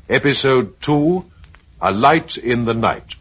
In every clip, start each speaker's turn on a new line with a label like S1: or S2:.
S1: Episode 2, A Light in the Night.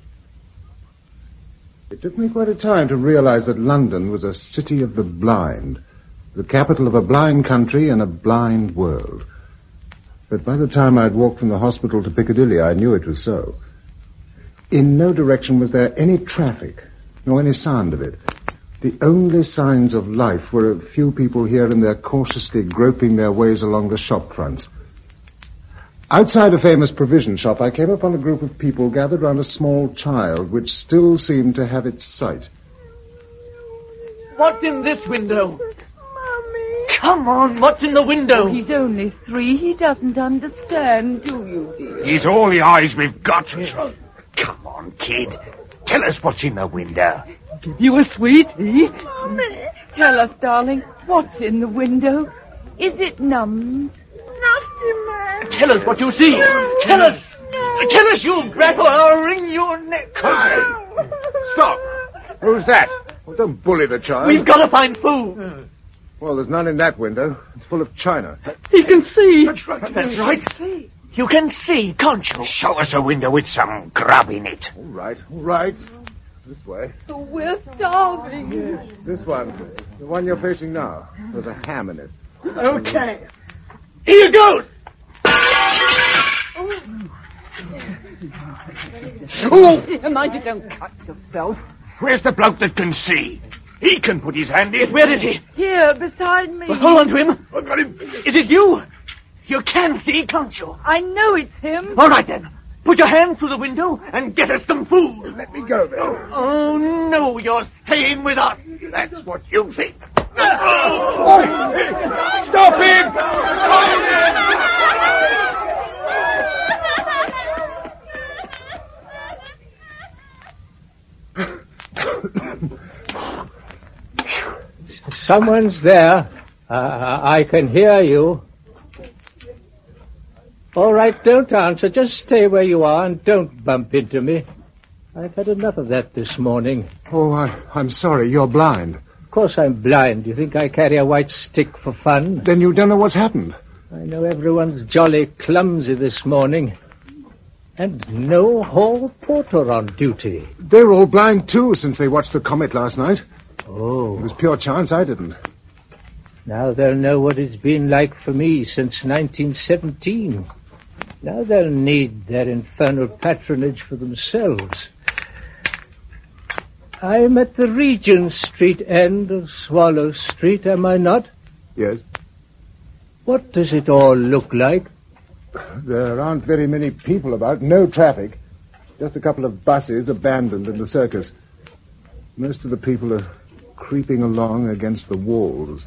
S2: It took me quite a time to realize that London was a city of the blind, the capital of a blind country and a blind world. But by the time I'd walked from the hospital to Piccadilly, I knew it was so. In no direction was there any traffic, nor any sound of it. The only signs of life were a few people here and there cautiously groping their ways along the shop fronts. Outside a famous provision shop, I came upon a group of people gathered round a small child, which still seemed to have its sight.
S3: What's in this window?
S4: Mummy.
S3: Come on, what's in the window?
S4: Oh, he's only 3. He doesn't understand, do you, dear?
S5: He's all the eyes we've got. Come on, kid. Tell us what's in the window.
S4: Give you a sweetie. Mummy. Tell us, darling, what's in the window? Is it Nums?
S6: Nothing, man.
S3: Tell us what you see. Tell us. Tell us, you brat, or I'll wring your neck.
S2: Stop! Who's that? Well, don't bully the child.
S3: We've got to find food.
S2: Well, there's none in that window. It's full of china.
S4: He can see.
S3: That's right. That's right. You can see, can't you?
S5: Show us a window with some grub in it.
S2: All right. This way.
S4: Oh, we're starving.
S2: This one. The one you're facing now. There's a ham in it.
S3: Okay. Here goes.
S4: Oh, mind you don't cut yourself.
S5: Where's the bloke that can see? He can put his hand in.
S3: Where is he?
S4: Here, beside me.
S3: Well, hold on to him.
S5: I've got him.
S3: Is it you? You can see, can't you?
S4: I know it's him.
S3: All right, then. Put your hand through the window and get us some food.
S2: Let me go there.
S3: Oh, no, you're staying with us.
S5: That's what you think.
S2: Stop him!
S7: Someone's there. I can hear you. All right, don't answer. Just stay where you are and don't bump into me. I've had enough of that this morning.
S2: Oh, I'm sorry. You're blind.
S7: Of course I'm blind. You think I carry a white stick for fun?
S2: Then you don't know what's happened.
S7: I know everyone's jolly clumsy this morning. And no hall porter on duty.
S2: They're all blind, too, since they watched the comet last night.
S7: Oh.
S2: It was pure chance I didn't.
S7: Now they'll know what it's been like for me since 1917. Now they'll need their infernal patronage for themselves. I'm at the Regent Street end of Swallow Street, am I not?
S2: Yes.
S7: What does it all look like?
S2: There aren't very many people about, no traffic. Just a couple of buses abandoned in the circus. Most of the people are creeping along against the walls.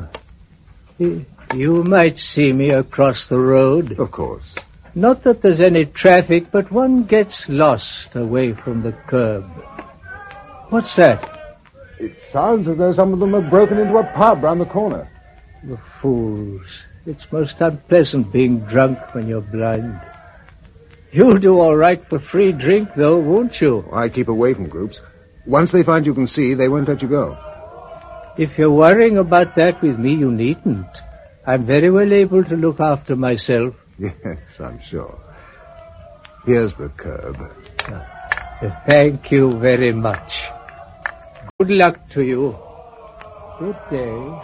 S7: You might see me across the road.
S2: Of course.
S7: Not that there's any traffic, but one gets lost away from the curb. What's that?
S2: It sounds as though some of them have broken into a pub round the corner.
S7: The fools. It's most unpleasant being drunk when you're blind. You'll do all right for free drink, though, won't you?
S2: I keep away from groups. Once they find you can see, they won't let you go.
S7: If you're worrying about that with me, you needn't. I'm very well able to look after myself.
S2: Yes, I'm sure. Here's the curb.
S7: Thank you very much. Good luck to you. Good day.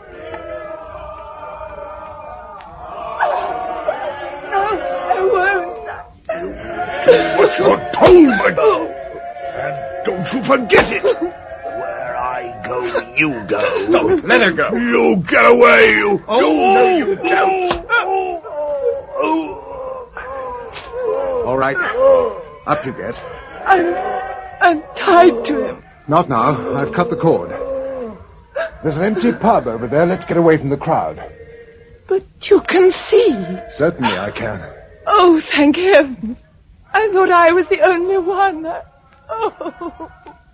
S5: What's your tone, my dog? And don't you forget it. Where I go, you go.
S2: Stop. Let her go.
S5: You get away, you. No, you don't.
S2: All right. Up you get.
S4: I'm tied to him.
S2: Not now. I've cut the cord. There's an empty pub over there. Let's get away from the crowd.
S4: But you can see.
S2: Certainly I can.
S4: Oh, thank heavens. I thought I was the only one. Oh.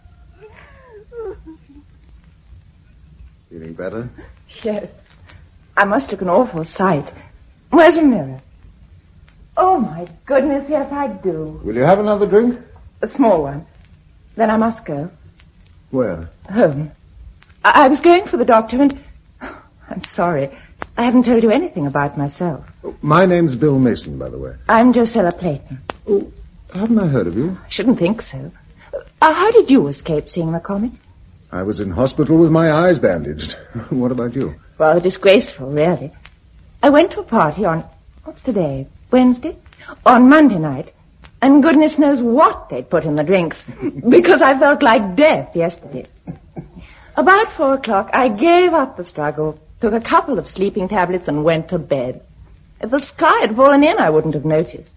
S2: Feeling better?
S4: Yes. I must look an awful sight. Where's a mirror? Oh, my goodness, yes, I do.
S2: Will you have another drink?
S4: A small one. Then I must go.
S2: Where?
S4: Home. I was going for the doctor and... I'm sorry. I haven't told you anything about myself.
S2: My name's Bill Mason, by the way.
S4: I'm Drusilla Clayton.
S2: Oh, haven't I heard of you?
S4: I shouldn't think so. How did you escape seeing the comet?
S2: I was in hospital with my eyes bandaged. What about you?
S4: Rather disgraceful, really. I went to a party on, what's today, Wednesday? On Monday night. And goodness knows what they'd put in the drinks, because I felt like death yesterday. About 4 o'clock, I gave up the struggle, took a couple of sleeping tablets, and went to bed. If the sky had fallen in, I wouldn't have noticed.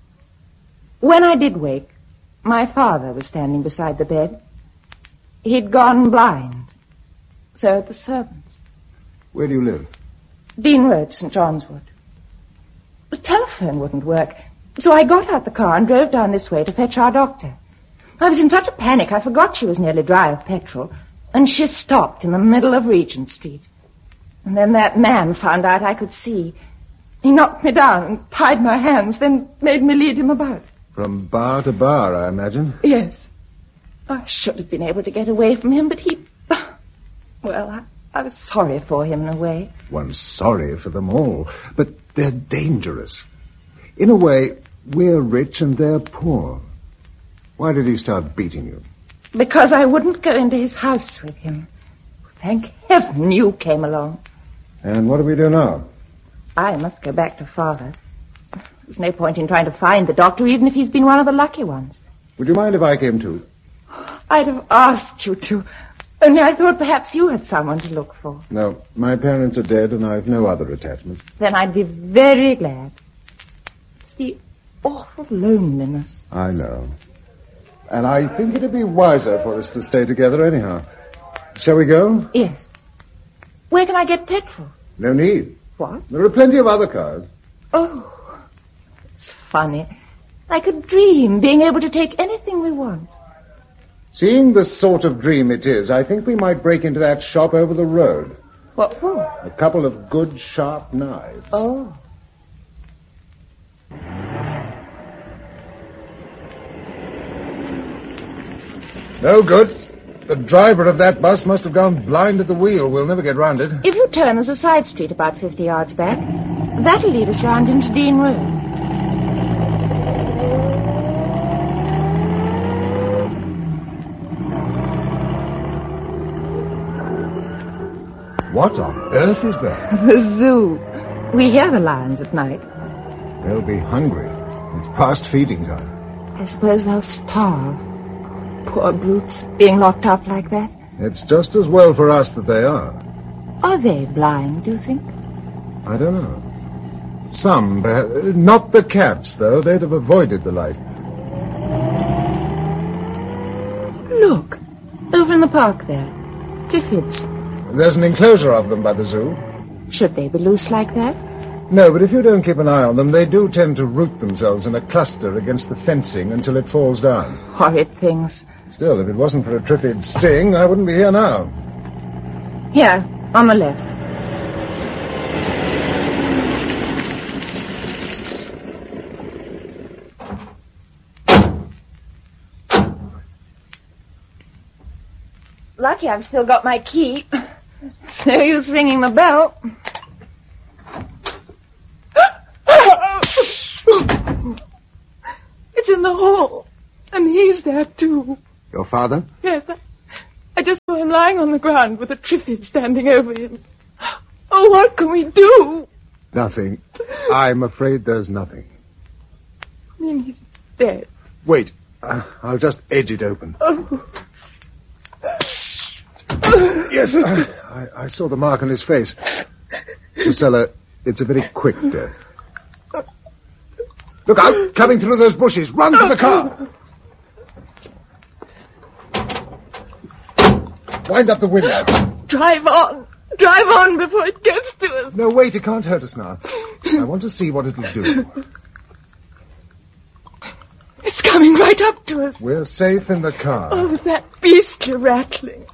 S4: When I did wake, my father was standing beside the bed. He'd gone blind. So had the servants.
S2: Where do you live?
S4: Dean Road, St. John's Wood. The telephone wouldn't work, so I got out the car and drove down this way to fetch our doctor. I was in such a panic I forgot she was nearly dry of petrol, and she stopped in the middle of Regent Street. And then that man found out I could see. He knocked me down and tied my hands, then made me lead him about.
S2: From bar to bar, I imagine.
S4: Yes. I should have been able to get away from him, but he... Well, I was sorry for him in a way.
S2: One's sorry for them all, but they're dangerous. In a way, we're rich and they're poor. Why did he start beating you?
S4: Because I wouldn't go into his house with him. Thank heaven you came along.
S2: And what do we do now?
S4: I must go back to Father. There's no point in trying to find the doctor, even if he's been one of the lucky ones.
S2: Would you mind if I came too?
S4: I'd have asked you to. Only I thought perhaps you had someone to look for.
S2: No, my parents are dead and I've no other attachments.
S4: Then I'd be very glad. It's the awful loneliness.
S2: I know. And I think it'd be wiser for us to stay together anyhow. Shall we go?
S4: Yes. Where can I get petrol?
S2: No need.
S4: What?
S2: There are plenty of other cars.
S4: Oh, it's funny. Like a dream, being able to take anything we want.
S2: Seeing the sort of dream it is, I think we might break into that shop over the road.
S4: What for?
S2: A couple of good, sharp knives.
S4: Oh.
S2: No good. The driver of that bus must have gone blind at the wheel. We'll never get round it.
S4: If you turn, there's a side street about 50 yards back. That'll lead us round into Dean Road.
S2: What on earth is that?
S4: The zoo. We hear the lions at night.
S2: They'll be hungry. It's past feeding time.
S4: I suppose they'll starve. Poor brutes, being locked up like that.
S2: It's just as well for us that they are.
S4: Are they blind, do you think?
S2: I don't know. Some, not the cats, though. They'd have avoided the light.
S4: Look, over in the park there. Triffids.
S2: There's an enclosure of them by the zoo.
S4: Should they be loose like that?
S2: No, but if you don't keep an eye on them, they do tend to root themselves in a cluster against the fencing until it falls down.
S4: Horrid things.
S2: Still, if it wasn't for a Triffid sting, I wouldn't be here now.
S4: Here, on the left. Lucky I've still got my key. It's no use ringing the bell. It's in the hall. And he's there, too.
S2: Your father?
S4: Yes, I just saw him lying on the ground with a Triffid standing over him. Oh, what can we do?
S2: Nothing. I'm afraid there's nothing.
S4: I mean, he's dead.
S2: Wait. I'll just edge it open.
S4: Oh.
S2: Yes, I saw the mark on his face. Drusilla, it's a very quick death. Look out! Coming through those bushes! Run for the car! Wind up the window.
S4: Drive on! Drive on before it gets to us!
S2: No, wait, it can't hurt us now. I want to see what it'll do.
S4: It's coming right up to us.
S2: We're safe in the car.
S4: Oh, that beastly rattling.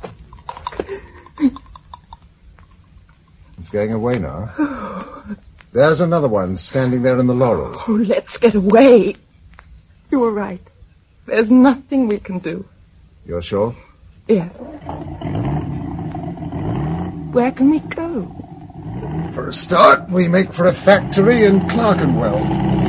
S2: It's going away now. There's another one standing there in the laurels.
S4: Oh, let's get away. You were right. There's nothing we can do.
S2: You're sure?
S4: Yes. Where can we go?
S2: For a start, we make for a factory in Clerkenwell.